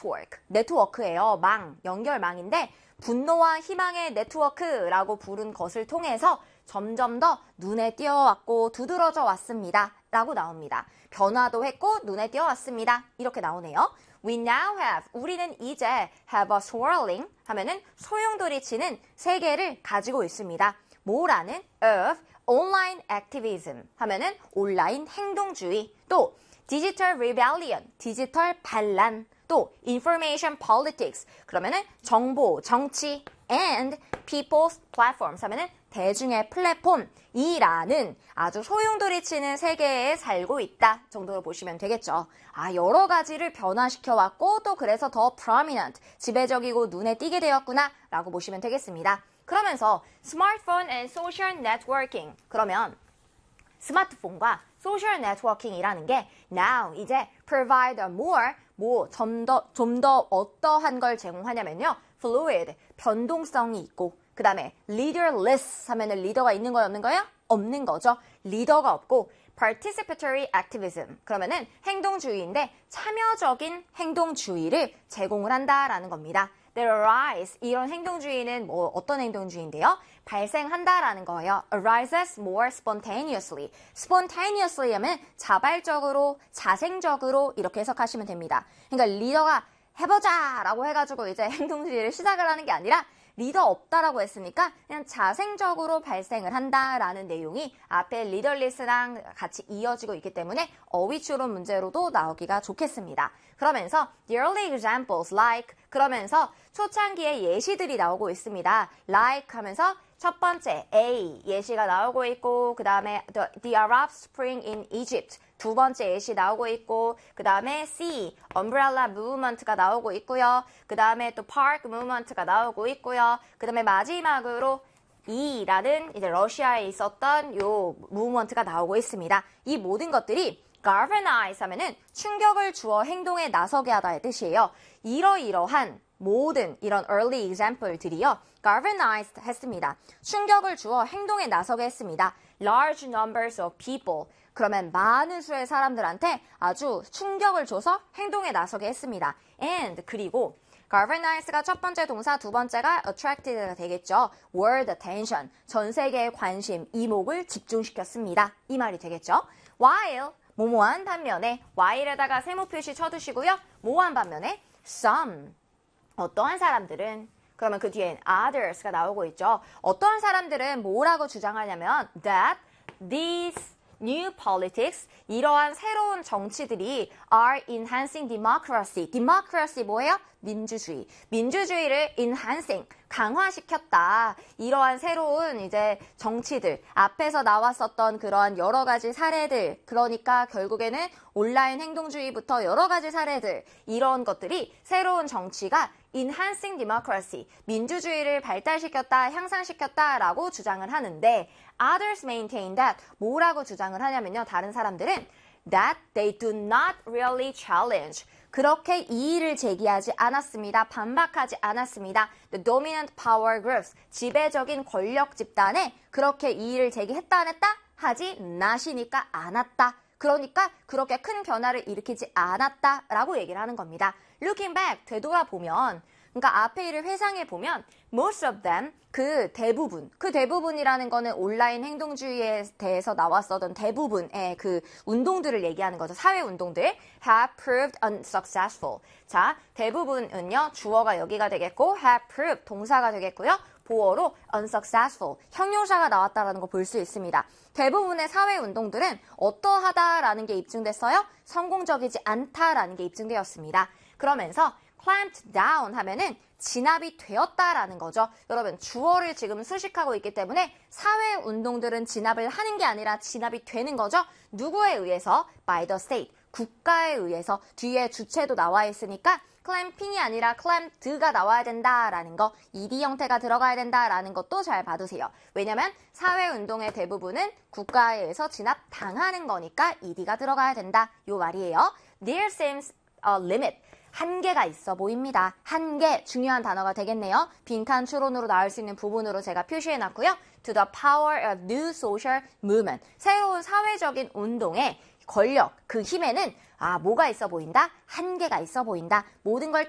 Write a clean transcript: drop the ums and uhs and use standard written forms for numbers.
network, 네트워크예요. 망, 연결망인데 분노와 희망의 네트워크라고 부른 것을 통해서 점점 더 눈에 띄어왔고 두드러져 왔습니다. 라고 나옵니다. 변화도 했고 눈에 띄어왔습니다. 이렇게 나오네요. We now have, 우리는 이제 have a swirling 하면은 소용돌이치는 세계를 가지고 있습니다. 뭐라는 of online activism 하면은 온라인 행동주의, 또 digital rebellion, 디지털 반란, 또 information politics, 그러면은 정보, 정치, and people's platforms 하면은 대중의 플랫폼이라는 아주 소용돌이치는 세계에 살고 있다 정도로 보시면 되겠죠. 여러 가지를 변화시켜 왔고 또 그래서 더 prominent, 지배적이고 눈에 띄게 되었구나 라고 보시면 되겠습니다. 그러면서 smartphone and social networking, 그러면 스마트폰과 소셜 네트워킹이라는 게 now 이제 provide a more 좀 더 어떠한 걸 제공하냐면요. fluid, 변동성이 있고 그 다음에 leaderless 하면은 리더가 있는 거예요? 없는 거예요? 없는 거죠. 리더가 없고 participatory activism, 그러면은 행동주의인데 참여적인 행동주의를 제공을 한다라는 겁니다. That arise, 이런 행동주의는 어떤 행동주의인데요? 발생한다라는 거예요. arises more spontaneously. spontaneously 하면 자발적으로, 자생적으로 이렇게 해석하시면 됩니다. 그러니까 리더가 해보자 라고 해가지고 이제 행동주의를 시작을 하는 게 아니라 리더 없다라고 했으니까 그냥 자생적으로 발생을 한다라는 내용이 앞에 리더리스랑 같이 이어지고 있기 때문에 어휘 추론 문제로도 나오기가 좋겠습니다. 그러면서 the early examples like, 그러면서 초창기의 예시들이 나오고 있습니다. like 하면서 첫 번째 A 예시가 나오고 있고 그 다음에 the Arab Spring in Egypt 두 번째 예시 나오고 있고 그 다음에 C Umbrella Movement가 나오고 있고요. 그 다음에 또 Park Movement가 나오고 있고요. 그 다음에 마지막으로 E라는 이제 러시아에 있었던 요 무브먼트가 나오고 있습니다. 이 모든 것들이 galvanize 하면은 충격을 주어 행동에 나서게 하다의 뜻이에요. 이러이러한 모든 이런 early example들이요. galvanized 했습니다. 충격을 주어 행동에 나서게 했습니다. large numbers of people. 그러면 많은 수의 사람들한테 아주 충격을 줘서 행동에 나서게 했습니다. and 그리고 galvanize가 첫 번째 동사, 두 번째가 attracted가 되겠죠. world attention, 전 세계의 관심, 이목을 집중시켰습니다. 이 말이 되겠죠. while, 뭐뭐한 반면에 while에다가 세모 표시 쳐두시고요. 뭐한 반면에 some, 어떠한 사람들은, 그러면 그 뒤엔 others가 나오고 있죠. 어떠한 사람들은 뭐라고 주장하냐면 that these new politics, 이러한 새로운 정치들이 are enhancing democracy. democracy 뭐예요? 민주주의. 민주주의를 enhancing, 강화시켰다. 이러한 새로운 이제 정치들, 앞에서 나왔었던 그러한 여러 가지 사례들, 그러니까 결국에는 온라인 행동주의부터 여러 가지 사례들, 이런 것들이 새로운 정치가 enhancing democracy, 민주주의를 발달시켰다, 향상시켰다라고 주장을 하는데 others maintain that, 뭐라고 주장을 하냐면요. 다른 사람들은 that they do not really challenge, 그렇게 이의를 제기하지 않았습니다. 반박하지 않았습니다. The dominant power groups, 지배적인 권력 집단에 그렇게 이의를 제기했다 안 했다? 하지 not이니까 않았다. 그러니까 그렇게 큰 변화를 일으키지 않았다라고 얘기를 하는 겁니다. Looking back, 되돌아보면, 그러니까 앞에 일을 회상해 보면 most of them, 그 대부분이라는 거는 온라인 행동주의에 대해서 나왔었던 대부분의 그 운동들을 얘기하는 거죠. 사회 운동들 have proved unsuccessful. 자, 대부분은요, 주어가 여기가 되겠고 have proved 동사가 되겠고요. 보어로 unsuccessful, 형용사가 나왔다라는 거 볼 수 있습니다. 대부분의 사회 운동들은 어떠하다라는 게 입증됐어요? 성공적이지 않다라는 게 입증되었습니다. 그러면서 clamped down 하면은 진압이 되었다라는 거죠. 여러분, 주어를 지금 수식하고 있기 때문에 사회 운동들은 진압을 하는 게 아니라 진압이 되는 거죠. 누구에 의해서? by the state, 국가에 의해서. 뒤에 주체도 나와 있으니까 clamping이 아니라 clamped가 나와야 된다라는 거, ed 형태가 들어가야 된다라는 것도 잘 봐두세요. 왜냐면 사회 운동의 대부분은 국가에 의해서 진압당하는 거니까 ed가 들어가야 된다. 요 말이에요. There seems a limit. 한계가 있어 보입니다. 한계, 중요한 단어가 되겠네요. 빈칸 추론으로 나올 수 있는 부분으로 제가 표시해놨고요. To the power of new social movement. 새로운 사회적인 운동의 권력, 그 힘에는 뭐가 있어 보인다? 한계가 있어 보인다. 모든 걸